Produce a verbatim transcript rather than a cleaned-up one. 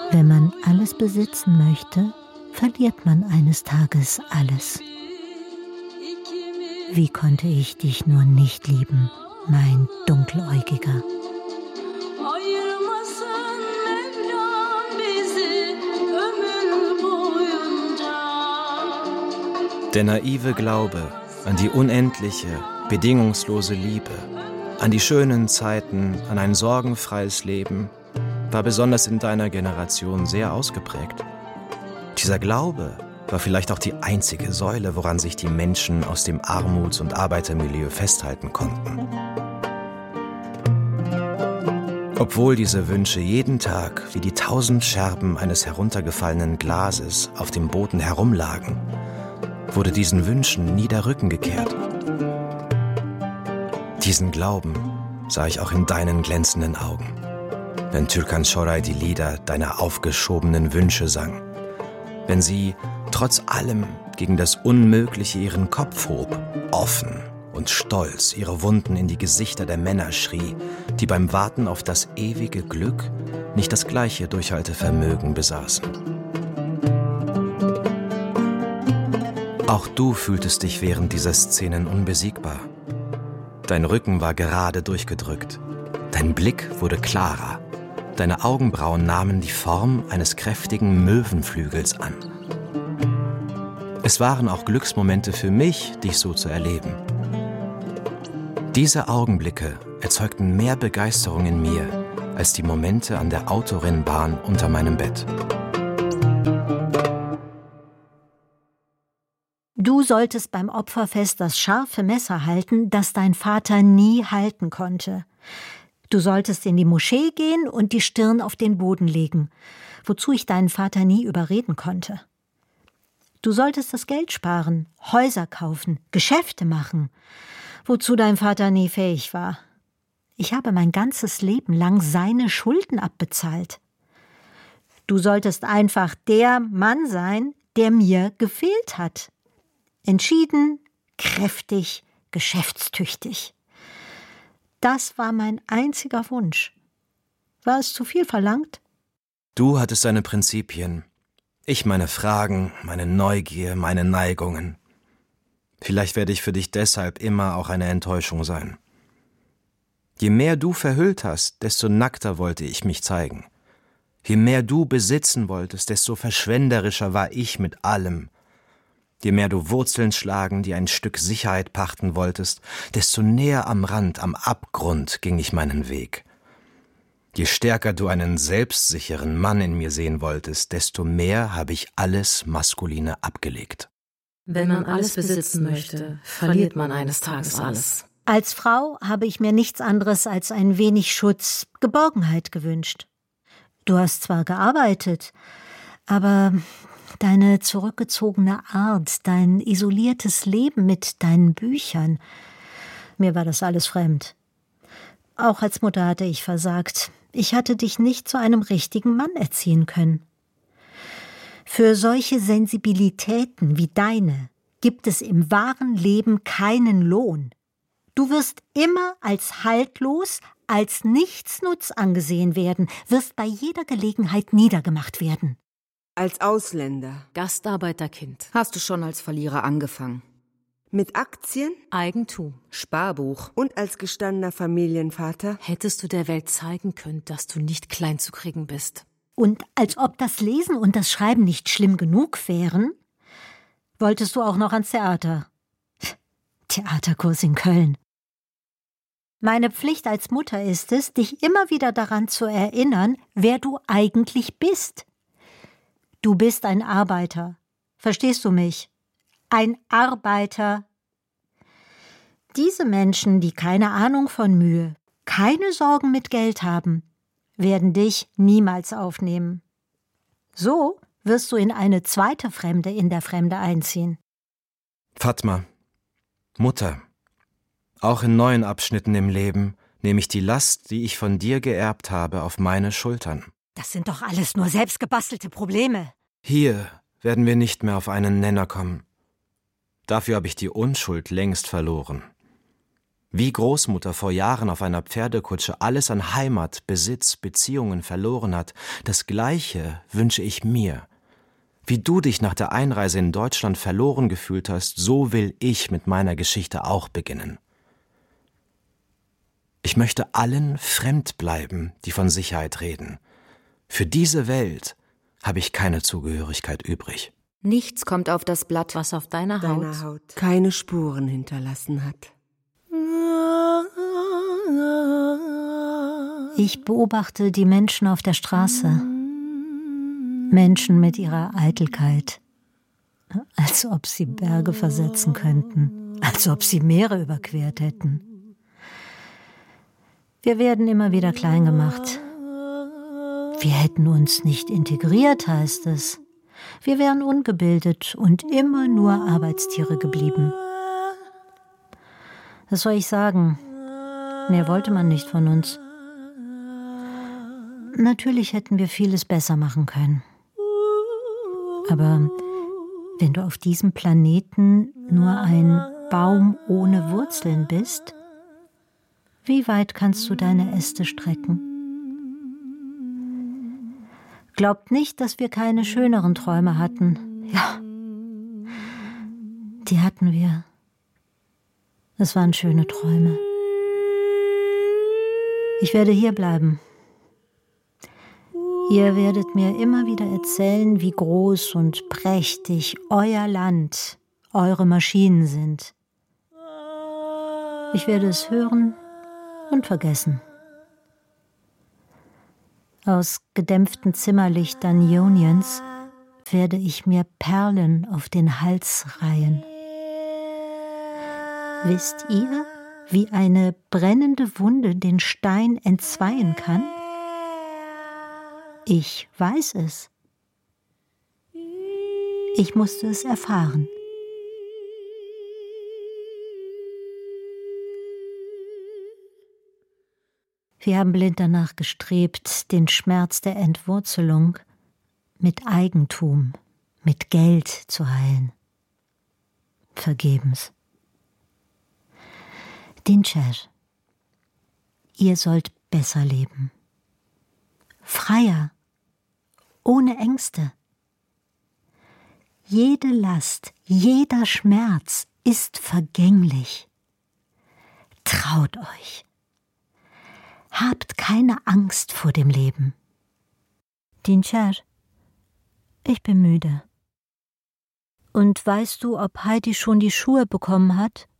Wenn man alles besitzen möchte, verliert man eines Tages alles. Wie konnte ich dich nur nicht lieben, mein Dunkeläugiger? Der naive Glaube an die unendliche, bedingungslose Liebe, an die schönen Zeiten, an ein sorgenfreies Leben, war besonders in deiner Generation sehr ausgeprägt. Dieser Glaube war vielleicht auch die einzige Säule, woran sich die Menschen aus dem Armuts- und Arbeitermilieu festhalten konnten. Obwohl diese Wünsche jeden Tag wie die tausend Scherben eines heruntergefallenen Glases auf dem Boden herumlagen, wurde diesen Wünschen nie der Rücken gekehrt. Diesen Glauben sah ich auch in deinen glänzenden Augen, wenn Türkan Şoray die Lieder deiner aufgeschobenen Wünsche sang, wenn sie trotz allem gegen das Unmögliche ihren Kopf hob, offen und stolz ihre Wunden in die Gesichter der Männer schrie, die beim Warten auf das ewige Glück nicht das gleiche Durchhaltevermögen besaßen. Auch du fühltest dich während dieser Szenen unbesiegbar. Dein Rücken war gerade durchgedrückt, dein Blick wurde klarer, deine Augenbrauen nahmen die Form eines kräftigen Möwenflügels an. Es waren auch Glücksmomente für mich, dich so zu erleben. Diese Augenblicke erzeugten mehr Begeisterung in mir als die Momente an der Autorennbahn unter meinem Bett. Du solltest beim Opferfest das scharfe Messer halten, das dein Vater nie halten konnte. Du solltest in die Moschee gehen und die Stirn auf den Boden legen, wozu ich deinen Vater nie überreden konnte. Du solltest das Geld sparen, Häuser kaufen, Geschäfte machen, wozu dein Vater nie fähig war. Ich habe mein ganzes Leben lang seine Schulden abbezahlt. Du solltest einfach der Mann sein, der mir gefehlt hat. Entschieden, kräftig, geschäftstüchtig. Das war mein einziger Wunsch. War es zu viel verlangt? Du hattest deine Prinzipien, ich meine Fragen, meine Neugier, meine Neigungen. Vielleicht werde ich für dich deshalb immer auch eine Enttäuschung sein. Je mehr du verhüllt hast, desto nackter wollte ich mich zeigen. Je mehr du besitzen wolltest, desto verschwenderischer war ich mit allem. Je mehr du Wurzeln schlagen, die ein Stück Sicherheit pachten wolltest, desto näher am Rand, am Abgrund ging ich meinen Weg. Je stärker du einen selbstsicheren Mann in mir sehen wolltest, desto mehr habe ich alles Maskuline abgelegt. Wenn man alles besitzen möchte, verliert man eines Tages alles. Als Frau habe ich mir nichts anderes als ein wenig Schutz, Geborgenheit gewünscht. Du hast zwar gearbeitet, aber deine zurückgezogene Art, dein isoliertes Leben mit deinen Büchern, mir war das alles fremd. Auch als Mutter hatte ich versagt. Ich hatte dich nicht zu einem richtigen Mann erziehen können. Für solche Sensibilitäten wie deine gibt es im wahren Leben keinen Lohn. Du wirst immer als haltlos, als Nichtsnutz angesehen werden, wirst bei jeder Gelegenheit niedergemacht werden. Als Ausländer. Gastarbeiterkind. Hast du schon als Verlierer angefangen? Mit Aktien? Eigentum. Sparbuch. Und als gestandener Familienvater? Hättest du der Welt zeigen können, dass du nicht klein zu kriegen bist. Und als ob das Lesen und das Schreiben nicht schlimm genug wären, wolltest du auch noch ans Theater. Theaterkurs in Köln. Meine Pflicht als Mutter ist es, dich immer wieder daran zu erinnern, wer du eigentlich bist. Du bist ein Arbeiter. Verstehst du mich? Ein Arbeiter. Diese Menschen, die keine Ahnung von Mühe, keine Sorgen mit Geld haben, werden dich niemals aufnehmen. So wirst du in eine zweite Fremde in der Fremde einziehen. Fatma, Mutter, auch in neuen Abschnitten im Leben nehme ich die Last, die ich von dir geerbt habe, auf meine Schultern. Das sind doch alles nur selbstgebastelte Probleme. Hier werden wir nicht mehr auf einen Nenner kommen. Dafür habe ich die Unschuld längst verloren. Wie Großmutter vor Jahren auf einer Pferdekutsche alles an Heimat, Besitz, Beziehungen verloren hat, das Gleiche wünsche ich mir. Wie du dich nach der Einreise in Deutschland verloren gefühlt hast, so will ich mit meiner Geschichte auch beginnen. Ich möchte allen fremd bleiben, die von Sicherheit reden. Für diese Welt habe ich keine Zugehörigkeit übrig. Nichts kommt auf das Blatt, Was auf deiner Haut, Deiner Haut keine Spuren hinterlassen hat. Ich beobachte die Menschen auf der Straße. Menschen mit ihrer Eitelkeit. Als ob sie Berge versetzen könnten. Als ob sie Meere überquert hätten. Wir werden immer wieder klein gemacht. Wir hätten uns nicht integriert, heißt es. Wir wären ungebildet und immer nur Arbeitstiere geblieben. Was soll ich sagen? Mehr wollte man nicht von uns. Natürlich hätten wir vieles besser machen können. Aber wenn du auf diesem Planeten nur ein Baum ohne Wurzeln bist, wie weit kannst du deine Äste strecken? Glaubt nicht, dass wir keine schöneren Träume hatten. Ja, die hatten wir. Es waren schöne Träume. Ich werde hier bleiben. Ihr werdet mir immer wieder erzählen, wie groß und prächtig euer Land, eure Maschinen sind. Ich werde es hören und vergessen. Aus gedämpften Zimmerlichtern Ioniens werde ich mir Perlen auf den Hals reihen. Wisst ihr, wie eine brennende Wunde den Stein entzweien kann? Ich weiß es. Ich musste es erfahren. Wir haben blind danach gestrebt, den Schmerz der Entwurzelung mit Eigentum, mit Geld zu heilen. Vergebens. Dinçer, ihr sollt besser leben. Freier, ohne Ängste. Jede Last, jeder Schmerz ist vergänglich. Traut euch. Habt keine Angst vor dem Leben. Dinçer, ich bin müde. Und weißt du, ob Heidi schon die Schuhe bekommen hat?